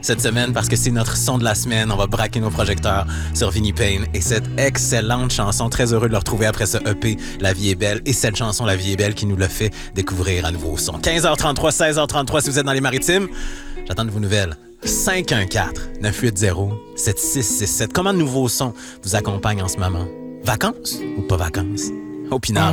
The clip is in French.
cette semaine parce que c'est notre son de la semaine. On va braquer nos projecteurs sur Vinnie Payne et cette excellente chanson. Très heureux de le retrouver après ce EP La vie est belle et cette chanson La vie est belle qui nous l'a fait découvrir un nouveau son. 15h33, 16h33 si vous êtes dans les maritimes. J'attends de vos nouvelles. 514-980-7667. Comment de nouveaux sons vous accompagnent en ce moment? Vacances ou pas vacances? Au Pinard.